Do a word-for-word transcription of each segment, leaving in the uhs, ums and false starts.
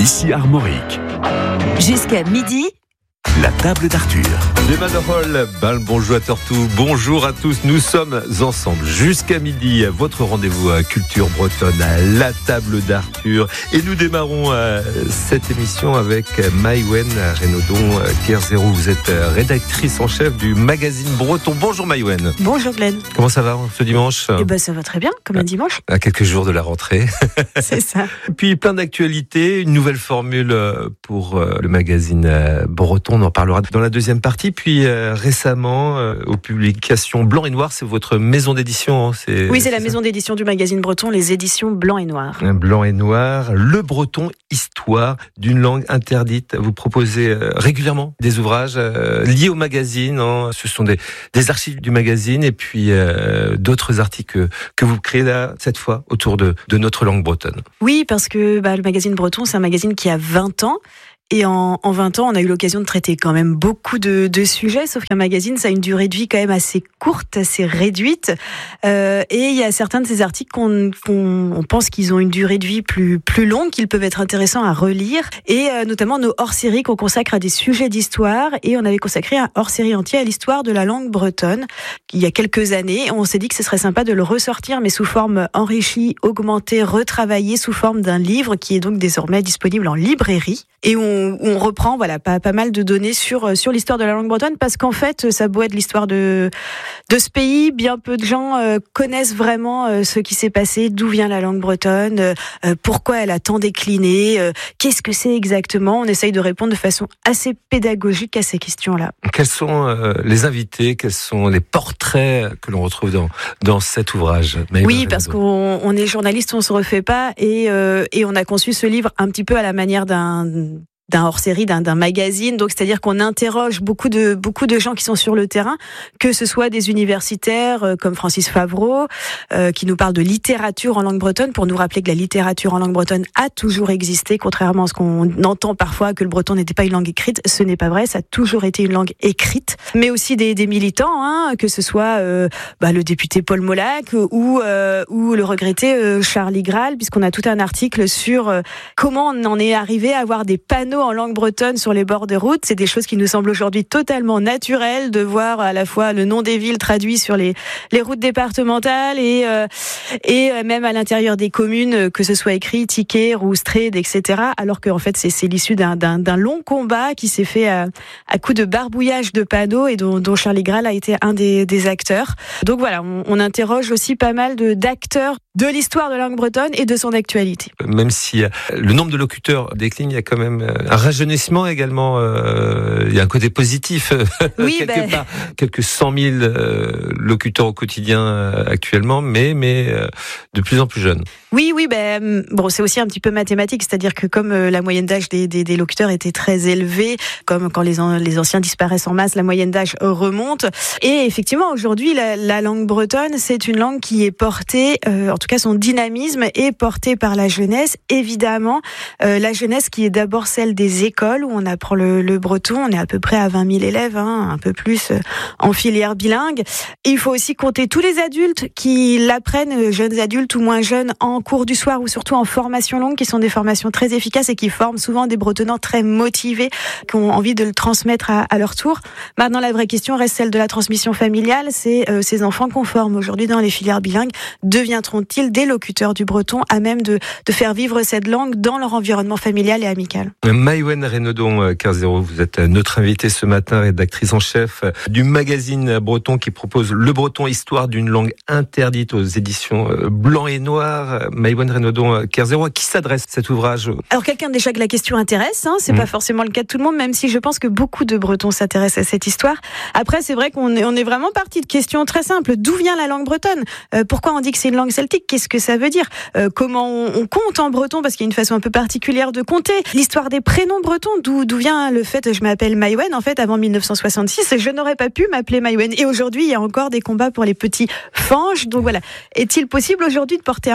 Ici Armorique. Jusqu'à midi, la table d'Arthur. Les Manorol, ben, bonjour à Tortou, bonjour à tous, nous sommes ensemble jusqu'à midi, votre rendez-vous à Culture Bretonne, à la table d'Arthur. Et nous démarrons euh, cette émission avec Maïwen Renaudon-Kerzero. Vous êtes rédactrice en chef du magazine breton. Bonjour Maïwen. Bonjour Glenn. Comment ça va ce dimanche ? Eh ben, ça va très bien, comme un dimanche. À quelques jours de la rentrée. C'est ça. Puis plein d'actualités, une nouvelle formule pour le magazine breton. On en parlera dans la deuxième partie. Puis euh, récemment, euh, aux publications Blanc et Noir, c'est votre maison d'édition. Hein, c'est, oui, c'est, c'est la ça maison d'édition du magazine breton, les éditions Blanc et Noir. Blanc et Noir, le breton, histoire d'une langue interdite. Vous proposez euh, régulièrement des ouvrages euh, liés au magazine. Hein. Ce sont des, des archives du magazine et puis euh, d'autres articles que, que vous créez là, cette fois, autour de, de notre langue bretonne. Oui, parce que bah, le magazine breton, c'est un magazine qui a vingt ans. Et en, en vingt ans, on a eu l'occasion de traiter quand même beaucoup de, de sujets, sauf qu'un magazine, ça a une durée de vie quand même assez courte, assez réduite. Euh, et il y a certains de ces articles qu'on, qu'on on pense qu'ils ont une durée de vie plus, plus longue, qu'ils peuvent être intéressants à relire. Et euh, notamment nos hors-séries qu'on consacre à des sujets d'histoire. Et on avait consacré un hors-série entier à l'histoire de la langue bretonne il y a quelques années. On s'est dit que ce serait sympa de le ressortir, mais sous forme enrichie, augmentée, retravaillée, sous forme d'un livre qui est donc désormais disponible en librairie. Et on où on reprend voilà pas pas mal de données sur sur l'histoire de la langue bretonne, parce qu'en fait ça a beau être l'histoire de de ce pays, bien peu de gens euh, connaissent vraiment euh, ce qui s'est passé, d'où vient la langue bretonne, euh, pourquoi elle a tant décliné, euh, qu'est-ce que c'est exactement. On essaye de répondre de façon assez pédagogique à ces questions-là. Quels sont euh, les invités, quels sont les portraits que l'on retrouve dans dans cet ouvrage ? Maïwen Oui, parce qu'on on est journaliste, on se refait pas, et euh, et on a conçu ce livre un petit peu à la manière d'un d'un hors-série, d'un, d'un magazine. Donc, c'est-à-dire qu'on interroge beaucoup de, beaucoup de gens qui sont sur le terrain, que ce soit des universitaires euh, comme Francis Favreau, euh, qui nous parle de littérature en langue bretonne, pour nous rappeler que la littérature en langue bretonne a toujours existé, contrairement à ce qu'on entend parfois, que le breton n'était pas une langue écrite. Ce n'est pas vrai, ça a toujours été une langue écrite. Mais aussi des, des militants, hein, que ce soit euh, bah, le député Paul Molac ou, euh, ou le regretté euh, Charlie Graal, puisqu'on a tout un article sur euh, comment on en est arrivé à avoir des panneaux en langue bretonne sur les bords de route. C'est des choses qui nous semblent aujourd'hui totalement naturelles, de voir à la fois le nom des villes traduit sur les, les routes départementales et, euh, et même à l'intérieur des communes, que ce soit écrit Tiquet, Roustrade, et cetera. Alors qu'en fait, c'est, c'est l'issue d'un, d'un, d'un long combat qui s'est fait à, à coup de barbouillage de panneaux et dont, dont Charlie Graal a été un des, des acteurs. Donc voilà, on, on interroge aussi pas mal de, d'acteurs de l'histoire de la langue bretonne et de son actualité. Même si le nombre de locuteurs décline, il y a quand même un rajeunissement également. Euh, il y a un côté positif. Oui, quelque ben... part, quelques cent mille euh, locuteurs au quotidien euh, actuellement, mais mais euh, de plus en plus jeunes. Oui, oui, ben bon, c'est aussi un petit peu mathématique, c'est-à-dire que comme euh, la moyenne d'âge des, des, des locuteurs était très élevée, comme quand les, an, les anciens disparaissent en masse, la moyenne d'âge remonte. Et effectivement, aujourd'hui, la, la langue bretonne, c'est une langue qui est portée, euh, en tout cas son dynamisme est porté par la jeunesse, évidemment. Euh, la jeunesse qui est d'abord celle des écoles où on apprend le, le breton. On est à peu près à vingt mille élèves, hein, un peu plus euh, en filière bilingue. Et il faut aussi compter tous les adultes qui l'apprennent, jeunes adultes ou moins jeunes, en cours du soir ou surtout en formation longue, qui sont des formations très efficaces et qui forment souvent des bretonnants très motivés, qui ont envie de le transmettre à, à leur tour. Maintenant, la vraie question reste celle de la transmission familiale. C'est euh, ces enfants qu'on forme aujourd'hui dans les filières bilingues, deviendront-ils des locuteurs du breton à même de, de faire vivre cette langue dans leur environnement familial et amical? Maïwen Renaudon-Kerzero, vous êtes notre invitée ce matin, rédactrice en chef du magazine breton qui propose Le Breton, histoire d'une langue interdite aux éditions Blanc et Noir. Maïwen Renaudon-Kerzero, à qui s'adresse cet ouvrage? Alors quelqu'un déjà que la question intéresse, hein, c'est mmh. pas forcément le cas de tout le monde, même si je pense que beaucoup de Bretons s'intéressent à cette histoire. Après, c'est vrai qu'on est, on est vraiment parti de questions très simples. D'où vient la langue bretonne? euh, Pourquoi on dit que c'est une langue celtique? Qu'est-ce que ça veut dire? euh, Comment on, on compte en breton? Parce qu'il y a une façon un peu particulière de compter. L'histoire des prénoms bretons, d'où, d'où vient le fait que je m'appelle Maïwen? En fait, avant dix-neuf cent soixante-six, je n'aurais pas pu m'appeler Maïwen. Et aujourd'hui, il y a encore des combats pour les petits fanges. Donc voilà. Est-il possible aujourd'hui de porter un prénom breton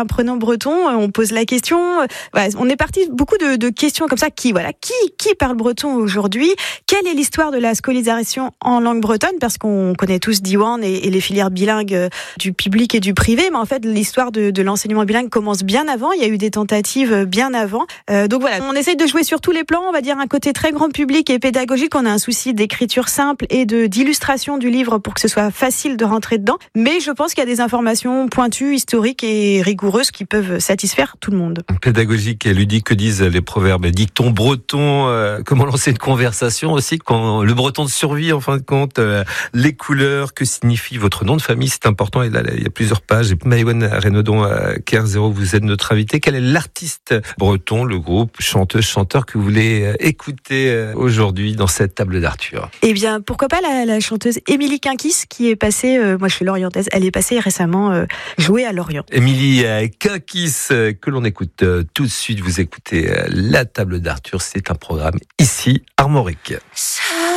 breton, on pose la question. Voilà, on est parti beaucoup de, de questions comme ça. Qui, voilà, qui, qui parle breton aujourd'hui? Quelle est l'histoire de la scolarisation en langue bretonne? Parce qu'on connaît tous Diwan et, et les filières bilingues du public et du privé, mais en fait, l'histoire de, de l'enseignement bilingue commence bien avant. Il y a eu des tentatives bien avant. Euh, donc voilà, on essaye de jouer sur tous les plans. On va dire un côté très grand public et pédagogique. On a un souci d'écriture simple et de d'illustration du livre pour que ce soit facile de rentrer dedans. Mais je pense qu'il y a des informations pointues, historiques et rigoureuses qui peuvent satisfaire tout le monde. Pédagogique et ludique, que disent les proverbes, dictons bretons, euh, comment lancer une conversation aussi, quand le breton de survie en fin de compte, euh, les couleurs, que signifie votre nom de famille, c'est important, et là, là il y a plusieurs pages. Et Maïwenn Renaudon, euh, Care Zéro, vous êtes notre invité. Quel est l'artiste breton, le groupe, chanteuse, chanteur que vous voulez euh, écouter euh, aujourd'hui dans cette table d'Arthur? Eh bien, pourquoi pas la, la chanteuse Émilie Quinquis, qui est passée, euh, moi je suis lorientaise, elle est passée récemment euh, jouer à Lorient. Émilie Quinquis, euh, que l'on écoute euh, tout de suite. Vous écoutez euh, la table d'Arthur, c'est un programme ici, Armorique.